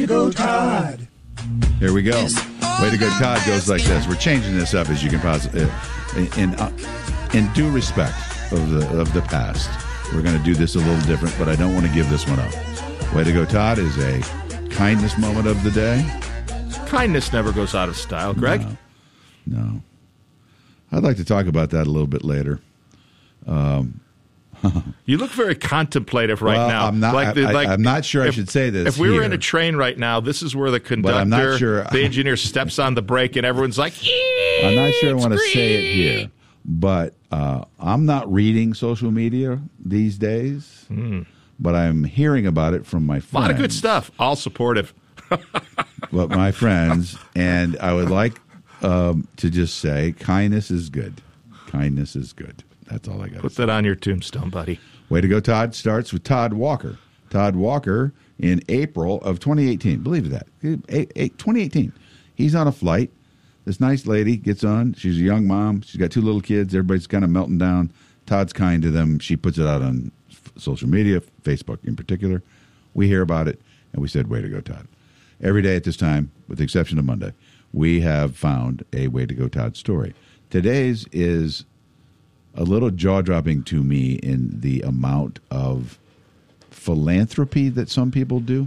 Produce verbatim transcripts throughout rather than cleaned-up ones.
go, Todd. Here we go. Way to go, Todd goes like this. We're changing this up as you can possibly, uh, in uh, in due respect of the of the past. We're going to do this a little different, but I don't want to give this one up. Way to go, Todd is a kindness moment of the day. Kindness never goes out of style, Greg. No. no. I'd like to talk about that a little bit later. Um, you look very contemplative right well, now. I'm not, like the, I, like I'm not sure if, I should say this If we here. were in a train right now, this is where the conductor, I'm not sure. the engineer steps on the brake, and everyone's like, I'm not sure I want to green. say it here, but uh, I'm not reading social media these days, mm. but I'm hearing about it from my friends. A lot of good stuff. All supportive. But my friends, and I would like um, to just say kindness is good. Kindness is good. That's all I got to say. Put that on your tombstone, buddy. Way to go, Todd. Starts with Todd Walker. Todd Walker in April of twenty eighteen. Believe that. twenty eighteen. He's on a flight. This nice lady gets on. She's a young mom. She's got two little kids. Everybody's kind of melting down. Todd's kind to them. She puts it out on social media, Facebook in particular. We hear about it, and we said, way to go, Todd. Every day at this time, with the exception of Monday, we have found a Way to Go, Todd story. Today's is a little jaw-dropping to me in the amount of philanthropy that some people do.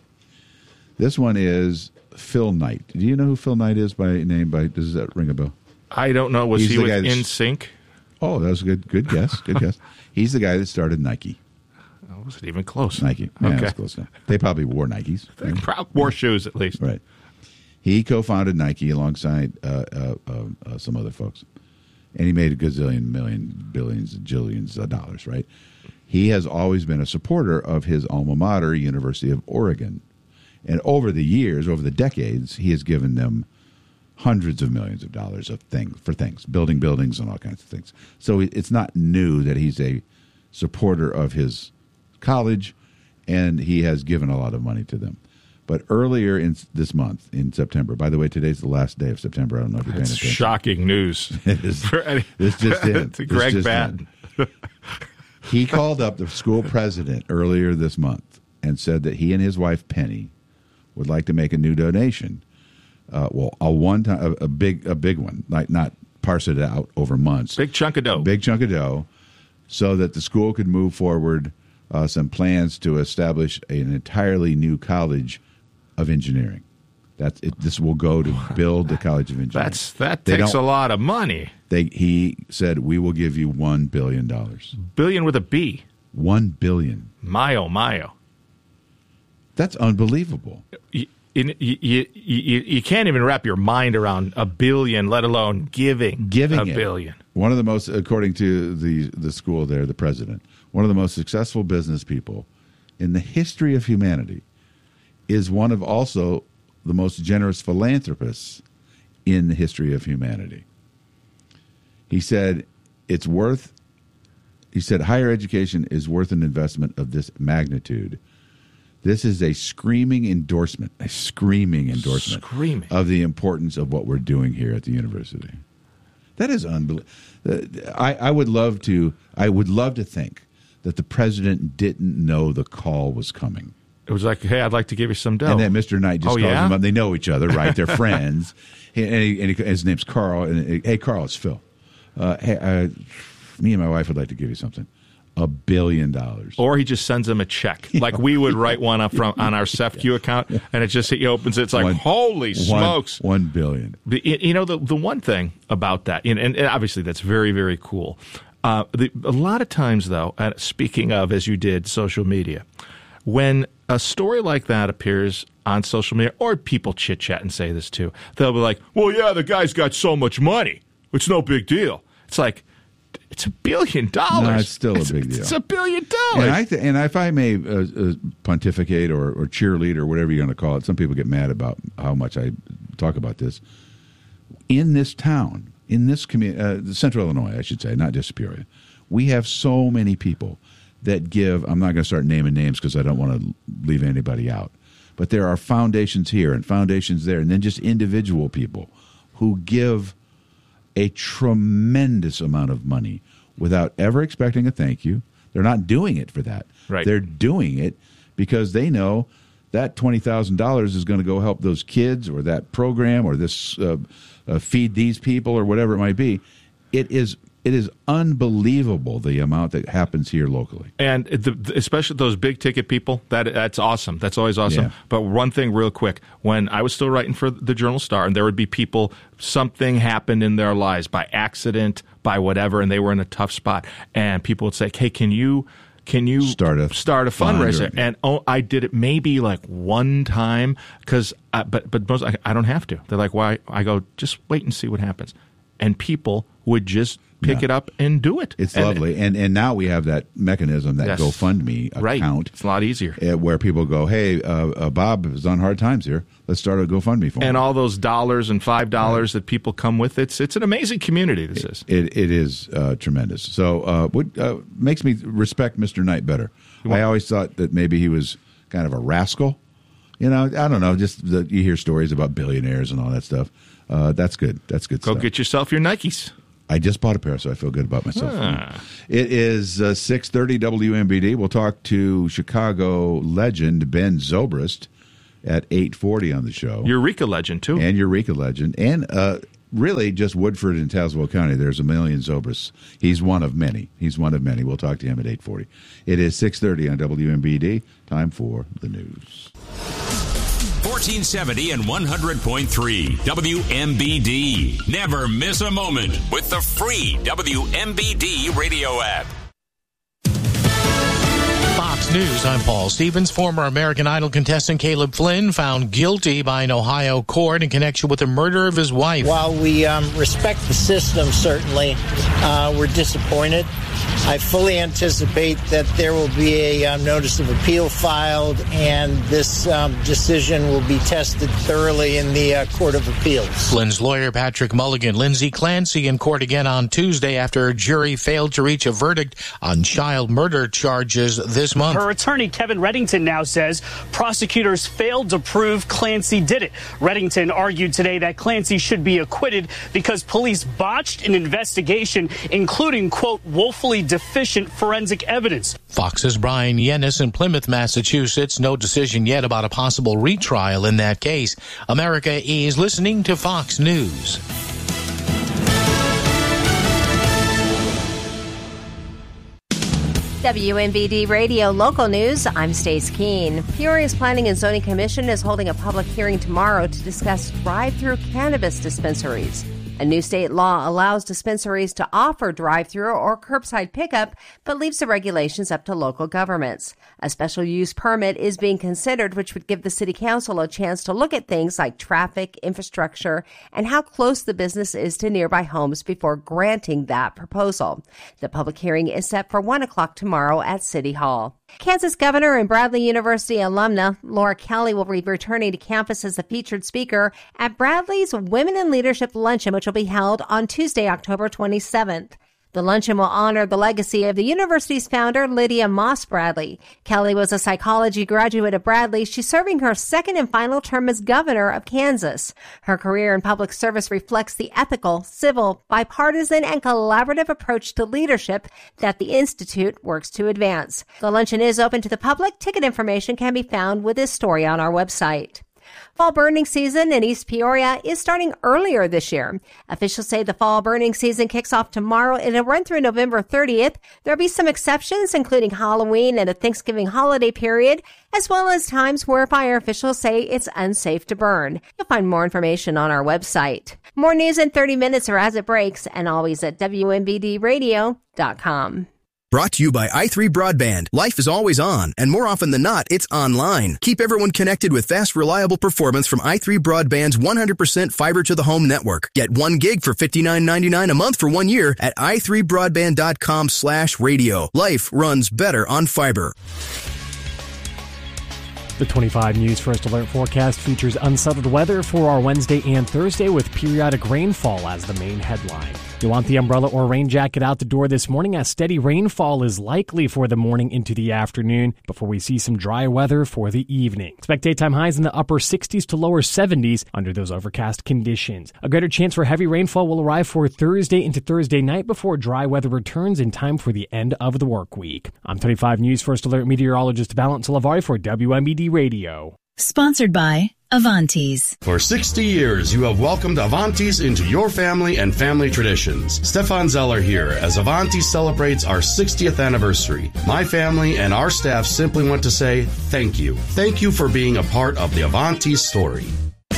This one is Phil Knight. Do you know who Phil Knight is by name? By does that ring a bell? I don't know. Was He's he the with guy that's- N Sync? Oh, that was a good, good guess. Good guess. He's the guy that started Nike. Oh, was it even close? Nike. Yeah, Okay. that's close enough. They probably wore Nikes. They prob- wore shoes, at least. Right. He co-founded Nike alongside uh, uh, uh, uh, some other folks. And he made a gazillion, million, billions, jillions of dollars, right? He has always been a supporter of his alma mater, University of Oregon. And over the years, over the decades, he has given them hundreds of millions of dollars of things for things, building buildings and all kinds of things. So it's not new that he's a supporter of his college, and he has given a lot of money to them. But earlier in this month, in September, by the way, today's the last day of September. I don't know if you're paying That's attention. shocking news. It is, For any- this just in. to This Greg just Batten. in. He called up the school president earlier this month and said that he and his wife, Penny, would like to make a new donation. Uh, well, a one time, a, a big, a big one, like not parse it out over months. Big chunk of dough. Big chunk of dough, so that the school could move forward uh, some plans to establish an entirely new college of engineering. That's it. This will go to build the College of Engineering. That's that They takes a don't- lot of money. They, he said, we will give you one billion dollars. Billion with a B. One billion. Mayo, mayo. That's unbelievable. You, you, you, you, you can't even wrap your mind around a billion, let alone giving, Giving a it. billion. One of the most, according to the the school there, the president, one of the most successful business people in the history of humanity, is one of also the most generous philanthropists in the history of humanity. He said, it's worth, he said, higher education is worth an investment of this magnitude. This is a screaming endorsement, a screaming endorsement Screaming. of the importance of what we're doing here at the university. That is unbelievable. I, I would love to, I would love to think that the president didn't know the call was coming. It was like, hey, I'd like to give you some dough. And then Mister Knight just Oh, calls yeah? him up. They know each other, right? They're friends. He, and, he, and he, his name's Carl. And hey, Carl, it's Phil. Uh, hey, uh, me and my wife would like to give you something. A billion dollars. Or he just sends them a check, like we would write one up from on our S E F Q account, and it just he opens it. It's like, One- holy smokes! One, one billion. The, you know, the the one thing about that, and, and obviously that's very, very cool. Uh, the, a lot of times, though, uh, speaking of, as you did, social media, when a story like that appears on social media, or people chit-chat and say this too, they'll be like, well, yeah, the guy's got so much money. It's no big deal. It's like, it's a billion dollars. No, it's still a It's- big deal. It's a billion dollars. And I th- and if I may uh, uh, pontificate or, or cheerlead or whatever you're going to call it, some people get mad about how much I talk about this. In this town, in this community, uh, Central Illinois, I should say, not just Peoria, we have so many people that give. I'm not going to start naming names because I don't want to leave anybody out. But there are foundations here and foundations there, and then just individual people who give a tremendous amount of money without ever expecting a thank you. They're not doing it for that. Right. They're doing it because they know that twenty thousand dollars is going to go help those kids or that program or this uh, uh, feed these people or whatever it might be. It is it is unbelievable the amount that happens here locally. And the, especially those big ticket people, that that's awesome. That's always awesome. Yeah. But one thing real quick, when I was still writing for the Journal-Star, and there would be people, something happened in their lives by accident, by whatever, and they were in a tough spot. And people would say, hey, can you... Can you start a, start a fundraiser? Fund or, and oh, I did it maybe like one time, because but but most I, I don't have to. They're like, why? I go, just wait and see what happens. And people would just pick yeah. it up and do it. It's and, lovely, and and now we have that mechanism, that yes. GoFundMe account. Right. It's a lot easier. Uh, where people go, hey, uh, uh, Bob is on hard times here. Let's start a GoFundMe for him. And all those dollars and five dollars right. that people come with, it's it's an amazing community. This it, is it it is uh, tremendous. So uh, what uh, makes me respect Mister Knight better. I always thought that maybe he was kind of a rascal. You know, I don't know. Just the, you hear stories about billionaires and all that stuff. Uh, that's good. That's good Go stuff. get yourself your Nikes. I just bought a pair, so I feel good about myself. Ah. It is uh, six thirty W M B D. We'll talk to Chicago legend Ben Zobrist at eight forty on the show. Eureka legend, too. And Eureka legend. And uh, really just Woodford and Tazewell County. There's a million Zobrists. He's one of many. He's one of many. We'll talk to him at eight forty. It is six thirty on W M B D. Time for the news. fourteen seventy and one hundred point three W M B D. Never miss a moment with the free W M B D radio app. Fox News, I'm Paul Stevens. Former American Idol contestant Caleb Flynn found guilty by an Ohio court in connection with the murder of his wife. While we um, respect the system, certainly, uh, we're disappointed. I fully anticipate that there will be a um, notice of appeal filed, and this um, decision will be tested thoroughly in the uh, Court of Appeals. Flynn's lawyer, Patrick Mulligan, Lindsay Clancy in court again on Tuesday after a jury failed to reach a verdict on child murder charges this month. Her attorney, Kevin Reddington, now says prosecutors failed to prove Clancy did it. Reddington argued today that Clancy should be acquitted because police botched an investigation, including, quote, woefully deficient forensic evidence. Fox's Brian Yennis in Plymouth, Massachusetts. No decision yet about a possible retrial in that case. America is listening to Fox News. W M B D Radio Local News, I'm Stace Keene. Peoria's Planning and Zoning Commission is holding a public hearing tomorrow to discuss drive-through cannabis dispensaries. A new state law allows dispensaries to offer drive-through or curbside pickup, but leaves the regulations up to local governments. A special use permit is being considered, which would give the city council a chance to look at things like traffic, infrastructure, and how close the business is to nearby homes before granting that proposal. The public hearing is set for one o'clock tomorrow at City Hall. Kansas Governor and Bradley University alumna Laura Kelly will be returning to campus as the featured speaker at Bradley's Women in Leadership Luncheon, which will be held on Tuesday, October twenty-seventh. The luncheon will honor the legacy of the university's founder, Lydia Moss Bradley. Kelly was a psychology graduate of Bradley. She's serving her second and final term as governor of Kansas. Her career in public service reflects the ethical, civil, bipartisan, and collaborative approach to leadership that the Institute works to advance. The luncheon is open to the public. Ticket information can be found with this story on our website. Fall burning season in East Peoria is starting earlier this year. Officials say the fall burning season kicks off tomorrow and it'll run through November thirtieth. There'll be some exceptions, including Halloween and the Thanksgiving holiday period, as well as times where fire officials say it's unsafe to burn. You'll find more information on our website. More news in thirty minutes or as it breaks, and always at W M B D radio dot com. Brought to you by i three Broadband. Life is always on, and more often than not, it's online. Keep everyone connected with fast, reliable performance from i three Broadband's one hundred percent fiber-to-the-home network. Get one gig for fifty-nine ninety-nine a month for one year at i three broadband dot com slash radio. Life runs better on fiber. The twenty-five News First Alert forecast features unsettled weather for our Wednesday and Thursday with periodic rainfall as the main headline. You'll want the umbrella or rain jacket out the door this morning as steady rainfall is likely for the morning into the afternoon before we see some dry weather for the evening. Expect daytime highs in the upper sixties to lower seventies under those overcast conditions. A greater chance for heavy rainfall will arrive for Thursday into Thursday night before dry weather returns in time for the end of the work week. I'm twenty-five News First Alert meteorologist Valent Salavari for W M B D Radio. Sponsored by Avantis. For sixty years, you have welcomed Avantis into your family and family traditions. Stefan Zeller here as Avantis celebrates our sixtieth anniversary. My family and our staff simply want to say thank you. Thank you for being a part of the Avantis story.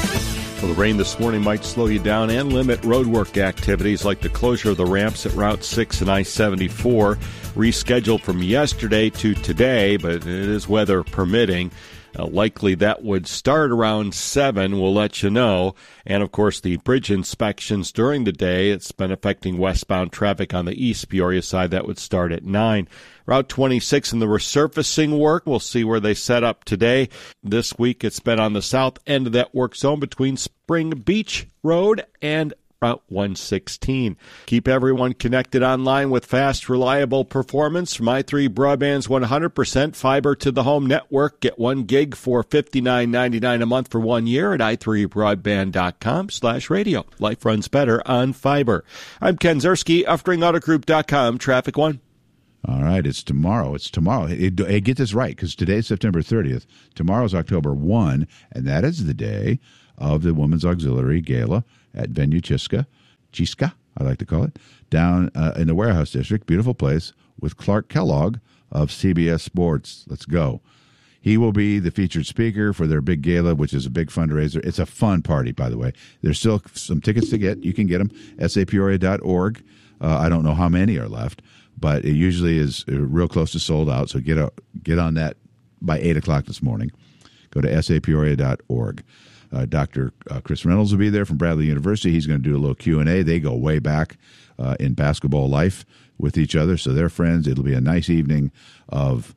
Well, the rain this morning might slow you down and limit roadwork activities like the closure of the ramps at Route six and I seventy-four, rescheduled from yesterday to today, but it is weather permitting. Uh, likely that would start around seven. We'll let you know. And, of course, the bridge inspections during the day. It's been affecting westbound traffic on the East Peoria side. That would start at nine. Route twenty-six and the resurfacing work. We'll see where they set up today. This week it's been on the south end of that work zone between Spring Beach Road and Route one sixteen. Keep everyone connected online with fast, reliable performance from i three Broadband's one hundred percent fiber to the home network. Get one gig for fifty-nine ninety-nine a month for one year at i three broadband dot com slash radio. Life runs better on fiber. I'm Ken Zerski, uftring auto group dot com, Traffic One. All right, it's tomorrow. It's tomorrow. Hey, hey, get this right, because today's September thirtieth. Tomorrow's October first, and that is the day of the Women's Auxiliary Gala at Venue Chiska, Chiska, I like to call it, down uh, in the Warehouse District. Beautiful place with Clark Kellogg of C B S Sports. Let's go. He will be the featured speaker for their big gala, which is a big fundraiser. It's a fun party, by the way. There's still some tickets to get. You can get them, s a peoria dot org. Uh, I don't know how many are left, but it usually is real close to sold out, so get, a, get on that by eight o'clock this morning. Go to s a peoria dot org. Uh, Doctor Uh, Chris Reynolds will be there from Bradley University. He's going to do a little Q and A. They go way back uh, in basketball life with each other, so they're friends. It'll be a nice evening of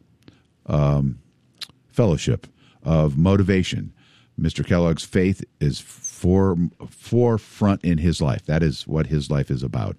um, fellowship, of motivation. Mister Kellogg's faith is for, forefront in his life. That is what his life is about.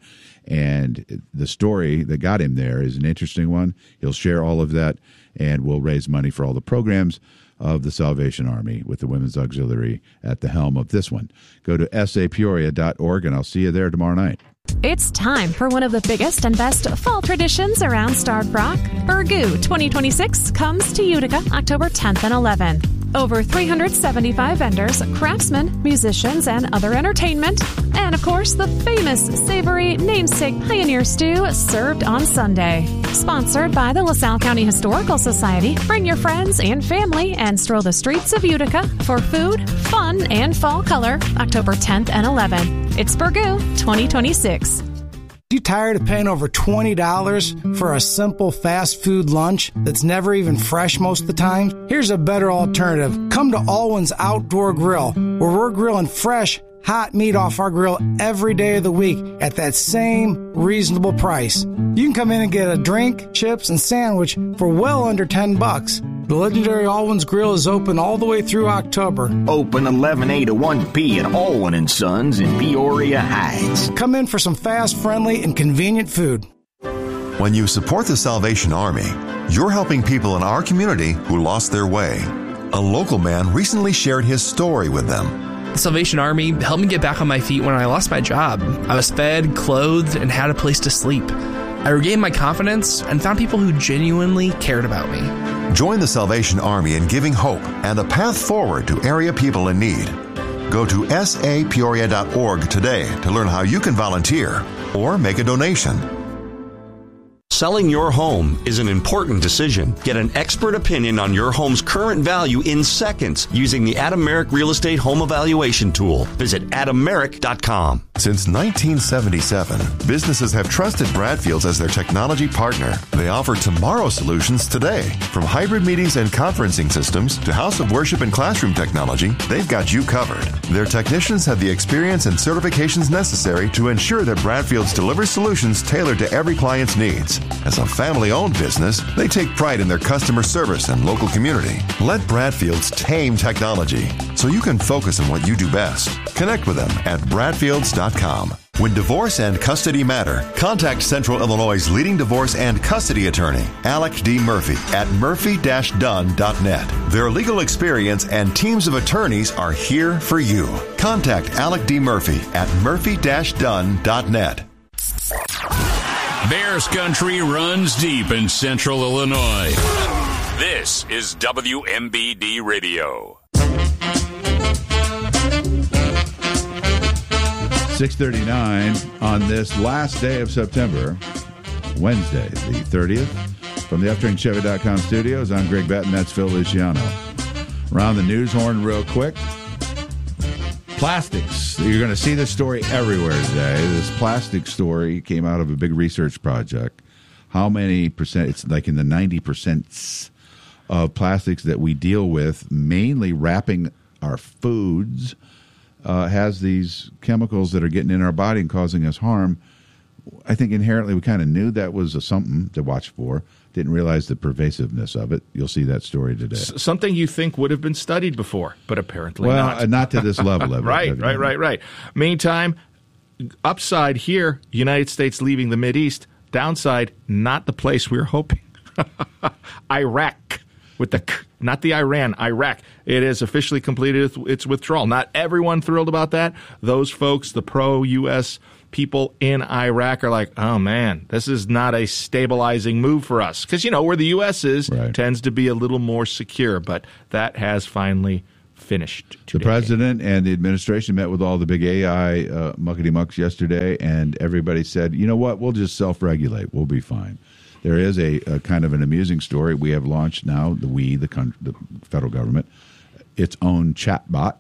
And the story that got him there is an interesting one. He'll share all of that, and we'll raise money for all the programs of the Salvation Army with the Women's Auxiliary at the helm of this one. Go to s a peoria dot org, and I'll see you there tomorrow night. It's time for one of the biggest and best fall traditions around Starved Rock. Burgoo twenty twenty-six comes to Utica October tenth and eleventh. Over three hundred seventy-five vendors, craftsmen, musicians, and other entertainment. And, of course, the famous savory namesake Pioneer Stew served on Sunday. Sponsored by the LaSalle County Historical Society, bring your friends and family and stroll the streets of Utica for food, fun, and fall color October tenth and eleventh. It's Burgoo twenty twenty-six. You tired of paying over twenty dollars for a simple fast food lunch that's never even fresh most of the time? Here's a better alternative. Come to Alwyn's Outdoor Grill, where we're grilling fresh, hot meat off our grill every day of the week at that same reasonable price. You can come in and get a drink, chips, and sandwich for well under ten bucks. The legendary Alwyn's Grill is open all the way through October. Open eleven A to one P at Alwyn and Sons in Peoria Heights. Come in for some fast, friendly, and convenient food. When you support the Salvation Army, you're helping people in our community who lost their way. A local man recently shared his story with them. The Salvation Army helped me get back on my feet when I lost my job. I was fed, clothed, and had a place to sleep. I regained my confidence and found people who genuinely cared about me. Join the Salvation Army in giving hope and a path forward to area people in need. Go to s a peoria dot org today to learn how you can volunteer or make a donation. Selling your home is an important decision. Get an expert opinion on your home's current value in seconds using the Adam Merrick Real Estate Home Evaluation Tool. Visit adam merrick dot com. Since nineteen seventy-seven, businesses have trusted Bradfields as their technology partner. They offer tomorrow solutions today. From hybrid meetings and conferencing systems to house of worship and classroom technology, they've got you covered. Their technicians have the experience and certifications necessary to ensure that Bradfields delivers solutions tailored to every client's needs. As a family-owned business, they take pride in their customer service and local community. Let Bradfields tame technology so you can focus on what you do best. Connect with them at bradfields dot com. When divorce and custody matter, contact Central Illinois' leading divorce and custody attorney, Alec D. Murphy, at murphy dash dunn dot net. Their legal experience and teams of attorneys are here for you. Contact Alec D. Murphy at murphy dash dunn dot net. Bears country runs deep in central Illinois. This is W M B D Radio. six thirty-nine on this last day of September, Wednesday, the thirtieth. From the F Train Chevy dot com studios, I'm Greg Batten. That's Phil Luciano. Around the news horn real quick. Plastics. You're going to see this story everywhere today. This plastic story came out of a big research project. How many percent? It's like in the ninety percent of plastics that we deal with, mainly wrapping our foods, uh, has these chemicals that are getting in our body and causing us harm. I think inherently we kind of knew that was a something to watch for. Didn't realize the pervasiveness of it. You'll see that story today. S- something you think would have been studied before, but apparently well, not. Uh, not to this level of it. right, right, right, right. Meantime, upside here, United States leaving the Mideast. Downside, not the place we were hoping. Iraq, with the k, not the Iran, Iraq. It has officially completed its withdrawal. Not everyone thrilled about that. Those folks, the pro-U S people in Iraq, are like, oh, man, this is not a stabilizing move for us. Because, you know, where the U S is right. tends to be a little more secure. But that has finally finished today. The president and the administration met with all the big A I uh, muckety-mucks yesterday, and everybody said, you know what, we'll just self-regulate. We'll be fine. There is a, a kind of an amusing story. We have launched now, the we, the, country, the federal government, its own chatbot,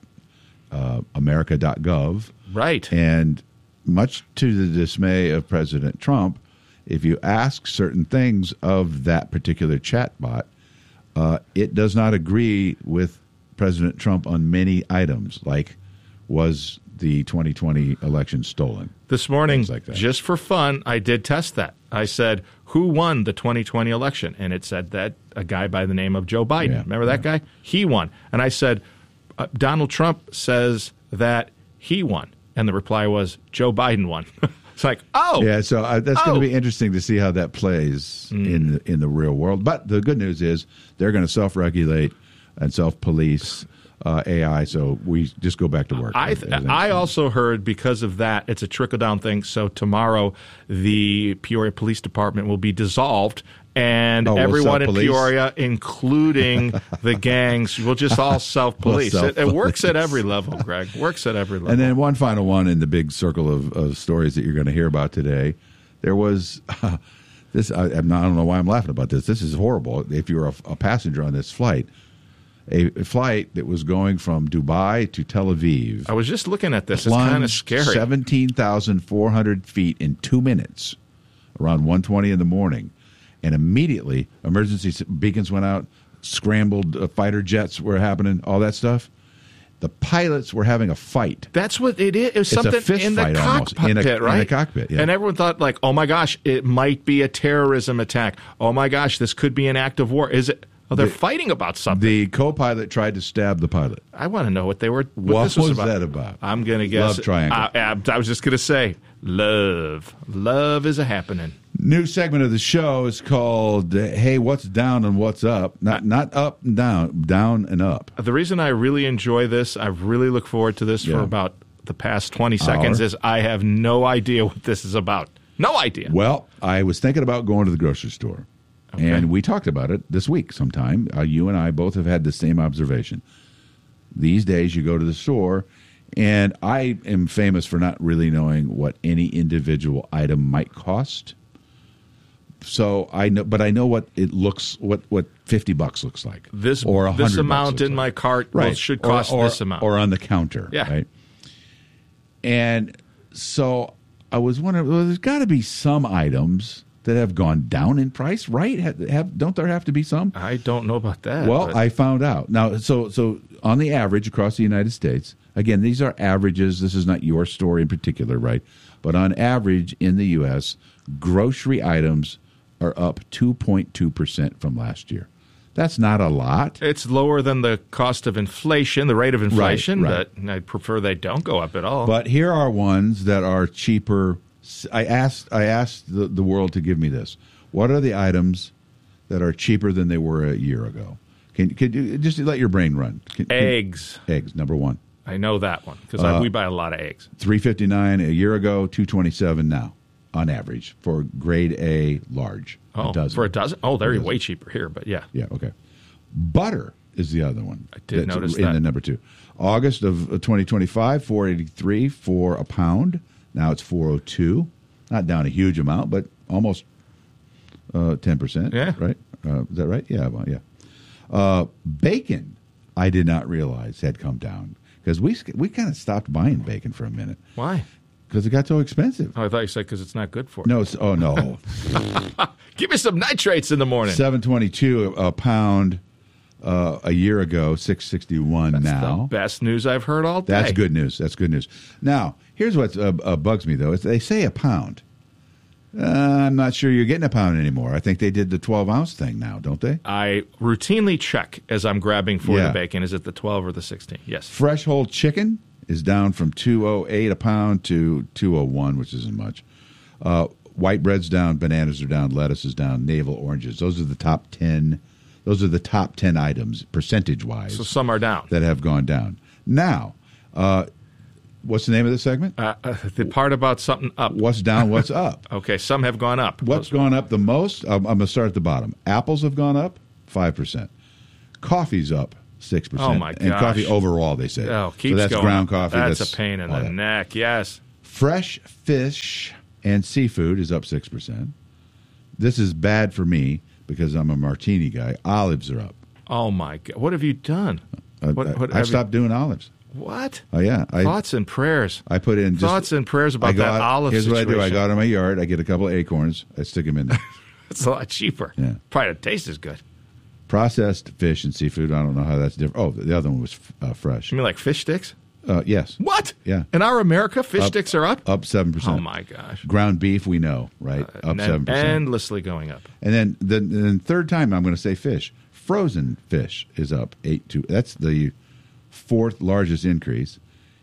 uh, America dot gov. Right. And much to the dismay of President Trump, if you ask certain things of that particular chatbot, uh, it does not agree with President Trump on many items, like was the twenty twenty election stolen. This morning, like that. Just for fun, I did test that. I said, who won the twenty twenty election? And it said that a guy by the name of Joe Biden. Yeah, Remember that yeah. guy? He won. And I said, uh, Donald Trump says that he won. And the reply was, Joe Biden won. It's like, oh. Yeah, so uh, that's oh. going to be interesting to see how that plays mm. in, the, in the real world. But the good news is they're going to self-regulate and self-police uh, A I, so we just go back to work. I th- I also heard because of that, it's a trickle-down thing, so tomorrow the Peoria Police Department will be dissolved, and oh, everyone we'll in Peoria, including the gangs, will just all self-police. We'll it, it works at every level, Greg. Works at every level. And then one final one in the big circle of, of stories that you're going to hear about today. There was... Uh, this I, I'm not, I don't know why I'm laughing about this. This is horrible. If you're a, a passenger on this flight... A flight that was going from Dubai to Tel Aviv. I was just looking at this. It's kind of scary. seventeen thousand four hundred feet in two minutes, around one twenty in the morning. And immediately, emergency beacons went out, scrambled uh, fighter jets were happening, all that stuff. The pilots were having a fight. That's what it is. It was it's something a fist in the fight cockpit, almost. In a, right? In the cockpit, yeah. And everyone thought, like, oh, my gosh, it might be a terrorism attack. Oh, my gosh, this could be an act of war. Is it? Oh, they're the, fighting about something. The co-pilot tried to stab the pilot. I want to know what they were. What, what this was, was about. that about? I'm going to guess. Love triangle. I, I, I was just going to say love. Love is a happening. New segment of the show is called uh, "Hey, What's Down and What's Up?" Not not up and down, down and up. The reason I really enjoy this, I really look forward to this yeah. for about the past twenty seconds, Hour. is I have no idea what this is about. No idea. Well, I was thinking about going to the grocery store. Okay. And we talked about it this week sometime. Uh, you and I both have had the same observation. These days you go to the store, and I am famous for not really knowing what any individual item might cost. So I know, but I know what it looks, what, what fifty bucks looks like. This or a this amount in like. my cart right. well, should cost or, or, this amount. Or on the counter. Yeah. Right? And so I was wondering, well, there's got to be some items that have gone down in price, right? Have, have don't there have to be some? I don't know about that. Well, but. I found out. Now, so so on the average across the United States, again, these are averages. This is not your story in particular, right? But on average in the U S, grocery items are up two point two percent from last year. That's not a lot. It's lower than the cost of inflation, the rate of inflation, right, right. but I prefer they don't go up at all. But here are ones that are cheaper. I asked I asked the, the world to give me this. What are the items that are cheaper than they were a year ago? Can, can you just let your brain run? Can, eggs. Can, eggs, number one. I know that one because uh, we buy a lot of eggs. three fifty-nine a year ago, two twenty-seven now on average for grade A large. Oh, a dozen. For a dozen? Oh, they're dozen. way cheaper here, but yeah. Yeah, okay. Butter is the other one. I did notice in that. the number two. August of twenty twenty-five, four eighty-three for a pound. Now it's four oh two. Not down a huge amount, but almost uh, ten percent. Yeah. Right? Uh, is that right? Yeah. Well, yeah. Uh, bacon, I did not realize had come down because we we kind of stopped buying bacon for a minute. Why? Because it got so expensive. Oh, I thought you said because it's not good for you. No, it's, oh, no. Give me some nitrates in the morning. seven twenty-two a pound uh, a year ago, six sixty-one That's now. the best news I've heard all day. That's good news. That's good news. Now, here's what uh, uh, bugs me, though. Is they say a pound. Uh, I'm not sure you're getting a pound anymore. I think they did the twelve-ounce thing now, don't they? I routinely check as I'm grabbing for Yeah. the bacon. Is it the twelve or the sixteen? Yes. Fresh whole chicken is down from two oh eight a pound to two oh one, which isn't much. Uh, white bread's down, bananas are down, lettuce is down, navel oranges. Those are the top ten. Those are the top ten items percentage-wise. So some are down. That have gone down. Now, uh, what's the name of the segment? Uh, uh, the part about something up. What's down, what's up? Okay, some have gone up. What's gone up the most? I'm, I'm going to start at the bottom. Apples have gone up five percent. Coffee's up six percent. Oh, my And gosh. coffee overall, they say. Oh, keeps so that's going ground up. coffee. That's, That's a pain in all the that. neck, yes. Fresh fish and seafood is up six percent. This is bad for me because I'm a martini guy. Olives are up. Oh, my God. What have you done? Uh, What- what I, have I've stopped doing olives. What? Oh, yeah. I, Thoughts and prayers. I put in just, Thoughts and prayers about I go that out- olive Here's situation. what I do. I go out in my yard. I get a couple of acorns. I stick them in there. It's a lot cheaper. Yeah. Probably the taste is good. Processed fish and seafood. I don't know how that's different. Oh, the other one was uh, fresh. You mean like fish sticks? Uh, yes. What? Yeah. In our America, fish Up- sticks are up? Up seven percent. Oh, my gosh. Ground beef, we know, right? Up And seven percent. endlessly going up. And then the then third time I'm going to say fish. Frozen fish is up eight two. That's the fourth largest increase.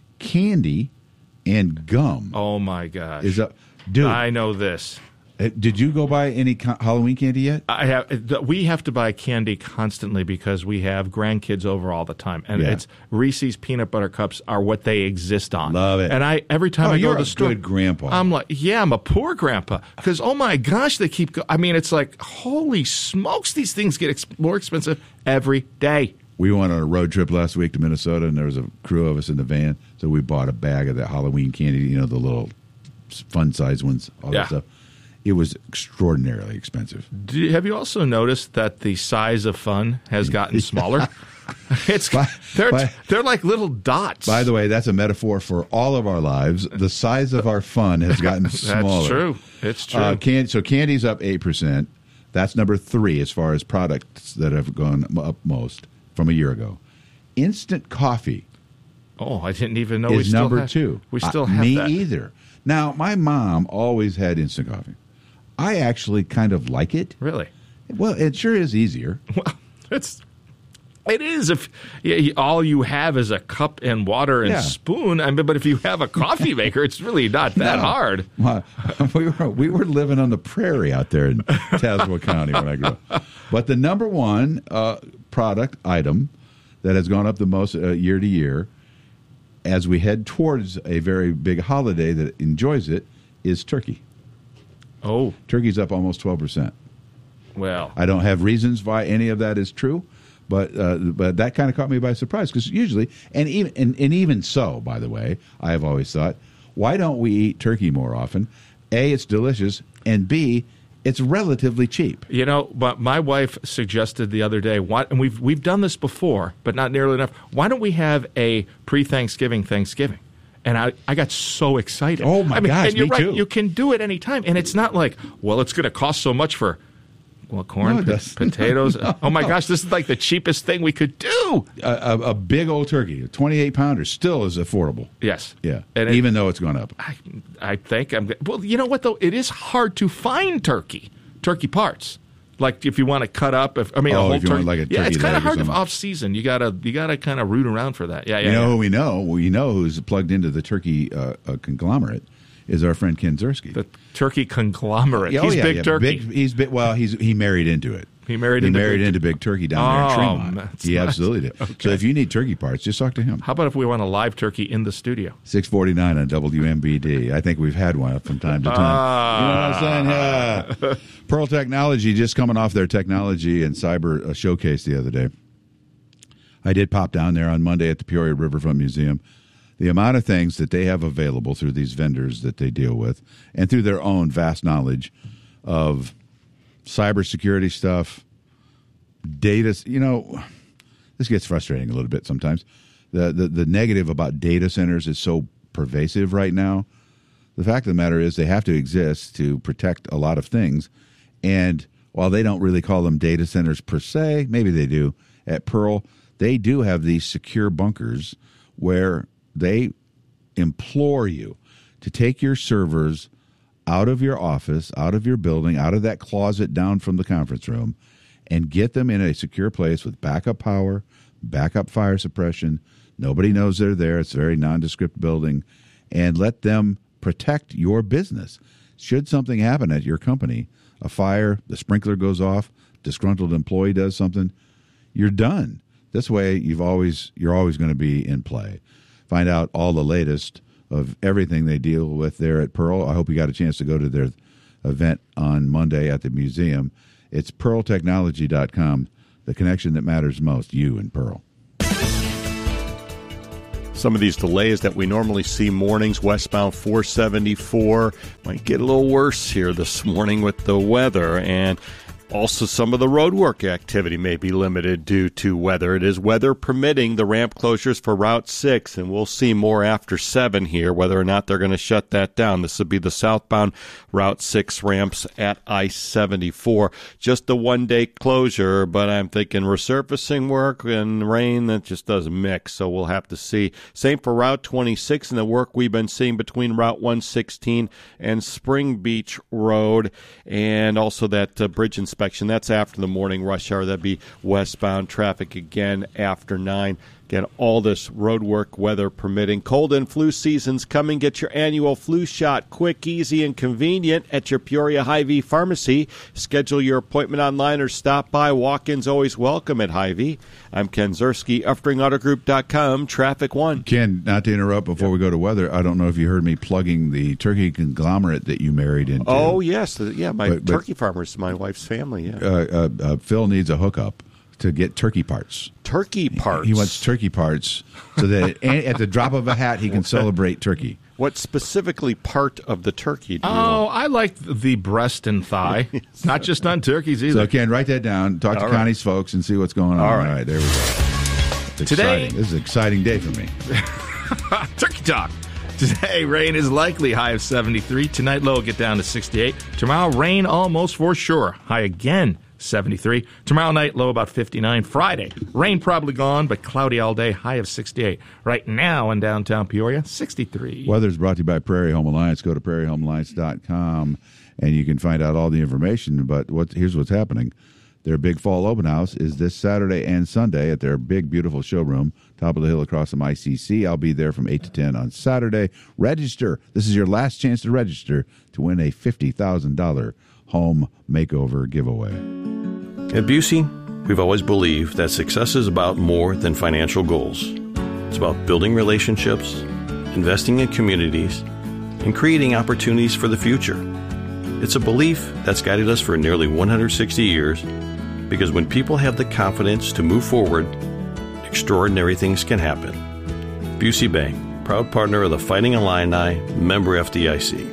Candy and gum Oh, my gosh. is up. Dude, I know this. uh, did you go buy any co- Halloween candy yet? I have. We have to buy candy constantly because we have grandkids over all the time, and Yeah. it's Reese's peanut butter cups are what they exist on. Love it. And I every time Oh, I go you're to the a store, good grandpa. I'm like, yeah, I'm a poor grandpa because oh my gosh, they keep. Go- I mean, it's like holy smokes, these things get ex- more expensive every day. We went on a road trip last week to Minnesota, and there was a crew of us in the van. So we bought a bag of that Halloween candy, you know, the little fun-sized ones, all Yeah. that stuff. It was extraordinarily expensive. Do you, have you also noticed that the size of fun has gotten smaller? It's they're by- they're like little dots. By the way, that's a metaphor for all of our lives. The size of our fun has gotten That's smaller. true. It's true. Uh, can, so candy's up eight percent. That's number three as far as products that have gone up most from a year ago. Instant coffee oh, I didn't even know we is still number have, two. We still Uh, have me that. either. Now, my mom always had instant coffee. I actually kind of like it. Really? Well, it sure is easier. Well, it's it is if y- all you have is a cup and water and Yeah. spoon. I mean, but if you have a coffee maker, it's really not that No. hard. My- we were we were living on the prairie out there in Tazewell County when I grew up. But the number one uh, product item that has gone up the most uh, year to year, as we head towards a very big holiday that enjoys it, is turkey. Oh, Turkey's up almost twelve percent. well, I don't have reasons why any of that is true, but uh, but that kind of caught me by surprise because usually, and even and, and even so, by the way, I have always thought, why don't we eat turkey more often? A, it's delicious, and B, it's relatively cheap. you know, but my wife suggested the other day, why, and we've we've done this before, but not nearly enough. Why don't we have a pre-Thanksgiving Thanksgiving? And I, I got so excited. Oh, my I mean, gosh, and you're me right. too. You can do it anytime, and it's not like, well, it's going to cost so much for. Well, corn, No, it po- doesn't. potatoes. No, oh my no. gosh, this is like the cheapest thing we could do. A, a, a big old turkey, a twenty-eight pounder, still is affordable. Yes. Yeah, And it- even though it's gone up. I, I think I'm. Well, you know what though? It is hard to find turkey, turkey parts. Like if you want to cut up, if, I mean, a Oh, whole if you want turkey. like a yeah, it's turkey kind of leg or hard to something. off season. You gotta, you gotta kind of root around for that. Yeah, yeah. You know yeah. who we know? We know who's plugged into the turkey uh, uh, conglomerate is our friend Ken Zersky. The turkey conglomerate. Yeah, oh, He's yeah, big yeah, turkey. Big, he's big, well, he's he married into it. He married he into married big- into big turkey down Oh, there in Tremont. that's He nice. absolutely did. Okay. So if you need turkey parts, just talk to him. How about if we want a live turkey in the studio? six forty-nine on W M B D. I think we've had one from time to time. You know what I'm saying? Yeah. Pearl Technology just coming off their technology and cyber uh, showcase the other day. I did pop down there on Monday at the Peoria Riverfront Museum. the amount of things that they have available through these vendors that they deal with and through their own vast knowledge of cybersecurity stuff, data, you know, this gets frustrating a little bit sometimes. The, the, the negative about data centers is so pervasive right now. The fact of the matter is they have to exist to protect a lot of things. And while they don't really call them data centers per se, maybe they do, at Pearl, they do have these secure bunkers where they implore you to take your servers out of your office, out of your building, out of that closet down from the conference room, and get them in a secure place with backup power, backup fire suppression. Nobody knows they're there. It's a very nondescript building. And let them protect your business. Should something happen at your company, a fire, the sprinkler goes off, disgruntled employee does something, you're done. This way, you've always you're always going to be in play. Find out all the latest of everything they deal with there at Pearl. I hope you got a chance to go to their event on Monday at the museum. It's pearl technology dot com, the connection that matters most, you and Pearl. Some of these delays that we normally see mornings, westbound four seventy-four, might get a little worse here this morning with the weather. And also, some of the road work activity may be limited due to weather. It is weather permitting the ramp closures for Route six, and we'll see more after seven here, whether or not they're going to shut that down. This would be the southbound Route six ramps at I seventy-four. Just a one-day closure, but I'm thinking resurfacing work and rain, that just doesn't mix, so we'll have to see. Same for Route twenty-six and the work we've been seeing between Route one sixteen and Spring Beach Road, and also that uh, bridge inspection. That's after the morning rush hour. That'd be westbound traffic again after nine. Again, all this road work, weather permitting. Cold and flu season's coming. Get your annual flu shot quick, easy, and convenient at your Peoria Hy-Vee pharmacy. Schedule your appointment online or stop by. Walk-ins always welcome at Hy-Vee. I'm Ken Zerski, Uftring Auto Group dot com, Traffic One. Ken, not to interrupt before yep. we go to weather, I don't know if you heard me plugging the turkey conglomerate that you married into. Oh, yes. Yeah, my but, but, turkey farmers, my wife's family, yeah. Uh, uh, uh, Phil needs a hookup to get turkey parts. Turkey parts? He wants turkey parts so that at the drop of a hat he can celebrate turkey. What specifically part of the turkey do you Oh, want? I like the breast and thigh. Not just on turkeys either. So, Ken, write that down. Talk to All Connie's right. folks and see what's going on. All right. All right, there we go. It's Today, exciting. This is an exciting day for me. Turkey talk. Today, rain is likely, high of seventy-three. Tonight, low will get down to sixty-eight. Tomorrow, rain almost for sure. High again, seventy-three. Tomorrow night, low about fifty-nine. Friday, rain probably gone, but cloudy all day, high of sixty-eight. Right now in downtown Peoria, sixty-three. Weather's brought to you by Prairie Home Alliance. Go to prairie home alliance dot com, and you can find out all the information. But what, here's what's happening. Their big fall open house is this Saturday and Sunday at their big, beautiful showroom, top of the hill across from I C C. I'll be there from eight to ten on Saturday. Register. This is your last chance to register to win a fifty thousand dollars home makeover giveaway. At Busey, we've always believed that success is about more than financial goals. It's about building relationships, investing in communities, and creating opportunities for the future. It's a belief that's guided us for nearly one hundred sixty years, because when people have the confidence to move forward, extraordinary things can happen. Busey Bank, proud partner of the Fighting Illini, member F D I C.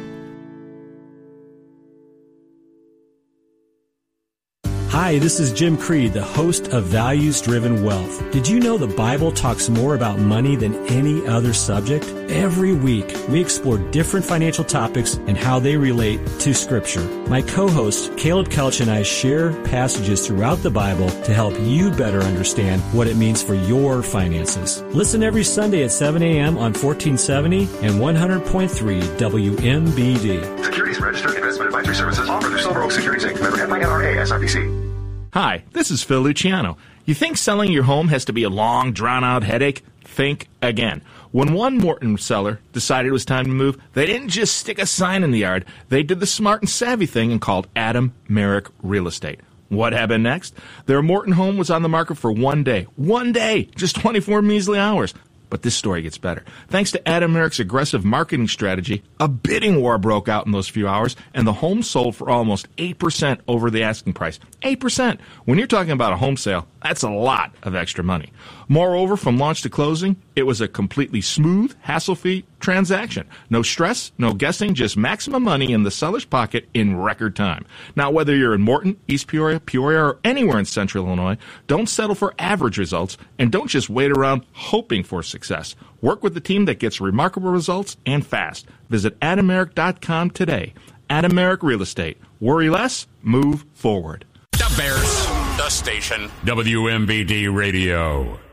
Hi, this is Jim Creed, the host of Values Driven Wealth. Did you know the Bible talks more about money than any other subject? Every week, we explore different financial topics and how they relate to Scripture. My co-host, Caleb Kelch, and I share passages throughout the Bible to help you better understand what it means for your finances. Listen every Sunday at seven a.m. on fourteen seventy and one hundred point three W M B D. Securities Registered Investment Advisory Services offered through Silver Oak Securities Incorporated. Member F I N R A S I P C. Hi, this is Phil Luciano. You think selling your home has to be a long, drawn-out headache? Think again. When one Morton seller decided it was time to move, they didn't just stick a sign in the yard. They did the smart and savvy thing and called Adam Merrick Real Estate. What happened next? Their Morton home was on the market for one day. One day! Just twenty-four measly hours. But this story gets better. Thanks to Adamerica's aggressive marketing strategy, a bidding war broke out in those few hours, and the home sold for almost eight percent over the asking price. eight percent! When you're talking about a home sale, that's a lot of extra money. Moreover, from launch to closing, it was a completely smooth, hassle-free transaction. No stress, no guessing, just maximum money in the seller's pocket in record time. Now, whether you're in Morton, East Peoria, Peoria, or anywhere in Central Illinois, don't settle for average results, and don't just wait around hoping for success. Work with the team that gets remarkable results and fast. Visit Adameric dot com today. Adameric Real Estate. Worry less, move forward. The Bears, the station, W M B D Radio.